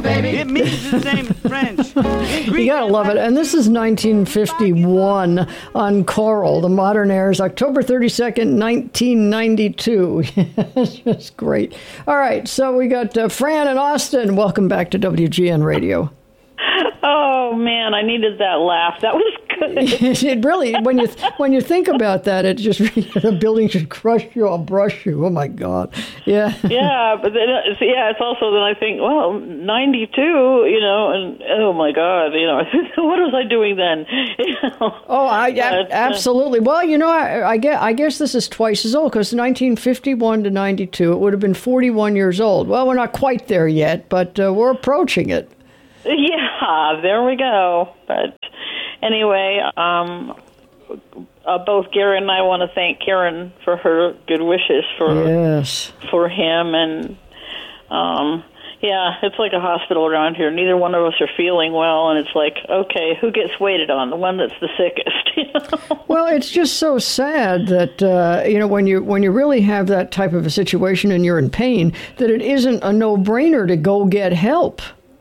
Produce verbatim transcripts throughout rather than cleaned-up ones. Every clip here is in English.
baby. It means the same in French. You gotta love it. And this is nineteen fifty-one on Coral, the Modern Airs, October thirty-second, nineteen ninety-two. It's just great. All right, so we got uh, Fran and Austin. Welcome back to W G N Radio. Oh man, I needed that laugh. That was good. It really, when you when you think about that, it just the building should crush you or brush you. Oh my God, yeah. Yeah, but then it's, yeah, it's also then I think, well, ninety-two, you know, and oh my God, you know, what was I doing then? You know? Oh, I but, absolutely. Uh, well, you know, I, I guess I guess this is twice as old because nineteen fifty-one to ninety-two, it would have been forty-one years old. Well, we're not quite there yet, but uh, we're approaching it. Yeah, there we go. But anyway, um, uh, both Gary and I want to thank Karen for her good wishes for yes. for him. And, um, yeah, it's like a hospital around here. Neither one of us are feeling well, and it's like, okay, who gets waited on? The one that's the sickest. You know? Well, it's just so sad that, uh, you know, when you, when you really have that type of a situation and you're in pain, that it isn't a no-brainer to go get help.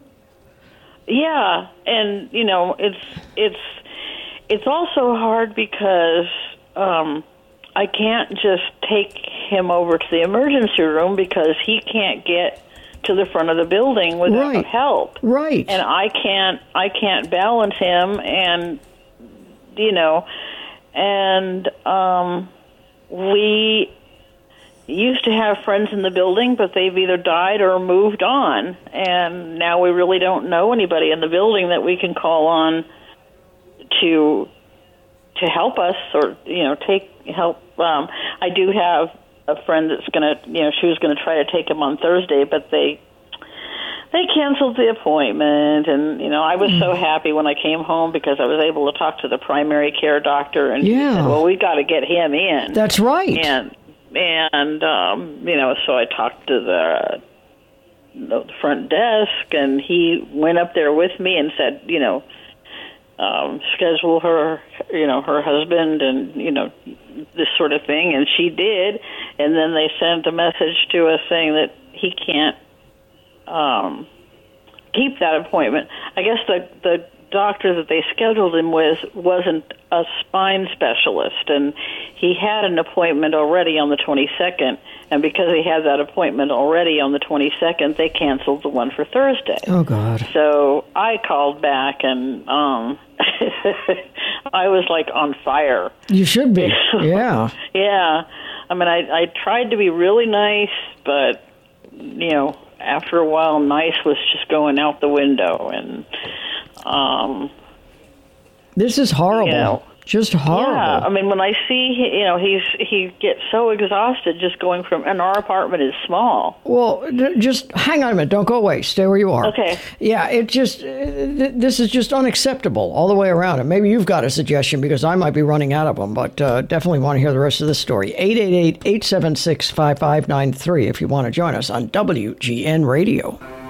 Yeah, and you know it's it's it's also hard because um, I can't just take him over to the emergency room because he can't get to the front of the building without right. help. Right. And I can't I can't balance him, and you know, and um, we used to have friends in the building, but they've either died or moved on, and now we really don't know anybody in the building that we can call on to to help us or you know take help. Um, I do have a friend that's gonna you know she was gonna try to take him on Thursday, but they they canceled the appointment, and you know I was so happy when I came home because I was able to talk to the primary care doctor, and yeah. he said, well, we got to get him in. That's right. And And, um, you know, so I talked to the, the front desk, and he went up there with me and said, you know, um, schedule her, you know, her husband and, you know, this sort of thing. And she did. And then they sent a message to us saying that he can't um, keep that appointment. I guess the, the doctor that they scheduled him with wasn't a spine specialist, and he had an appointment already on the twenty-second, and because he had that appointment already on the twenty-second, they canceled the one for Thursday. Oh, God. So I called back, and um, I was, like, on fire. You should be, yeah. Yeah. I mean, I, I tried to be really nice, but, you know, after a while, nice was just going out the window, and Um, this is horrible. You know, just horrible. Yeah, I mean, when I see, you know, he's he gets so exhausted just going from, and our apartment is small. Well, just hang on a minute. Don't go away. Stay where you are. Okay. Yeah, it just, th- this is just unacceptable all the way around. And maybe you've got a suggestion because I might be running out of them, but uh, definitely want to hear the rest of this story. eight eight eight, eight seven six, five five nine three if you want to join us on W G N Radio.